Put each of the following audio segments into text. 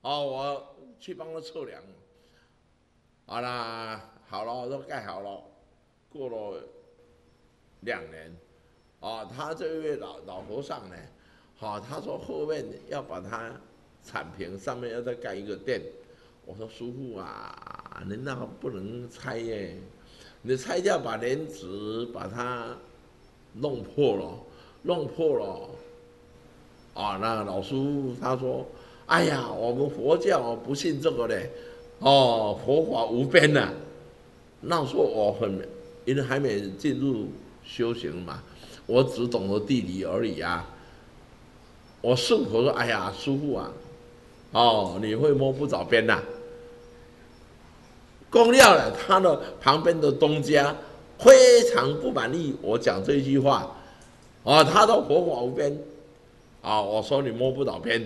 哦，我去帮他测量，好啦，好了，都盖好了，过了2年，他这位老和尚呢，他说后面要把它铲平，上面要再盖一个殿。我说师傅啊，你那个不能拆耶，你拆掉把帘子把它弄破了，弄破了，那老师他说，哎呀，我们佛教不信这个嘞，佛法无边呐、那时候因为还没进入修行嘛，我只懂得地理而已啊。我顺口说，哎呀，师傅啊，你会摸不着边呐、公料了，他的旁边的东家非常不满意我讲这句话，他说佛法无边，我说你摸不着边，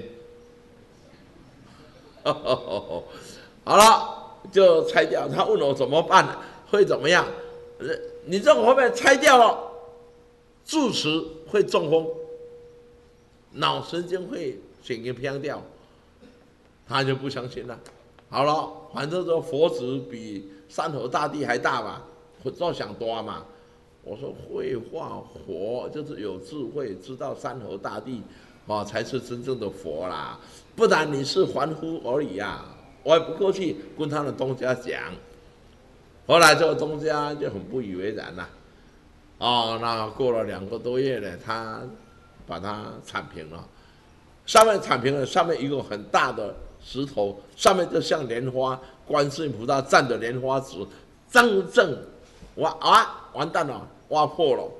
好了，就拆掉。他问我怎么办，会怎么样？你这个后面拆掉了，住持会中风，脑神经会神经偏掉，他就不相信了。好了，反正这佛子比山河大地还大嘛，照想多嘛。我说会化佛就是有智慧，知道山河大地，才是真正的佛啦。不然你是凡夫而已啊！我也不过去跟他的东家讲，后来这个东家就很不以为然啦。那过了2个多月呢，他把它铲平了，上面铲平了，上面一个很大的石头，上面就像莲花，观世音菩萨站的莲花指，正完蛋了，挖破了。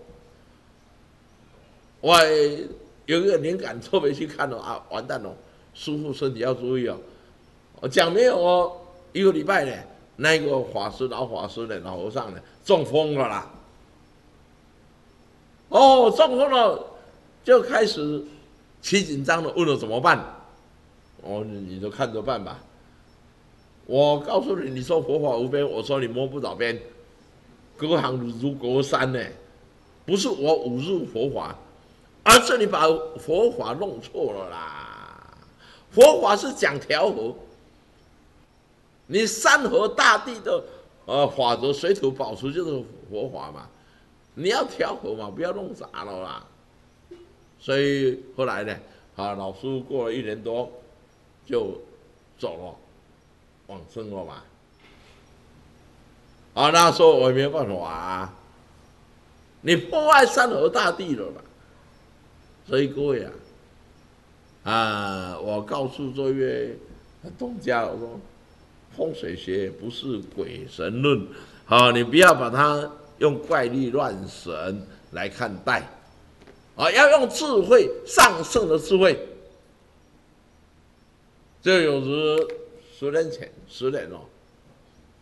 我有一个灵感，特别去看了完蛋了，师父身体要注意哦。我讲没有1个礼拜呢，那个老法师呢，老和尚呢，中风了啦。中风了，就开始起紧张了，问我怎么办？你就看着办吧。我告诉你，你说佛法无边，我说你摸不着边，隔行如隔山呢。不是我侮辱佛法，而是你把佛法弄错了啦。佛法是讲调和，你山河大地的法则，水土保持就是佛法嘛。你要调和嘛，不要弄砸了啦。所以后来呢，老师过了1年多就走了，往生了嘛。那时候我也没有办法啊，你破坏山河大地了嘛。所以各位我告诉这位东家，我说风水学不是鬼神论，你不要把它用怪力乱神来看待，要用智慧，上圣的智慧。就有10年前，10年了，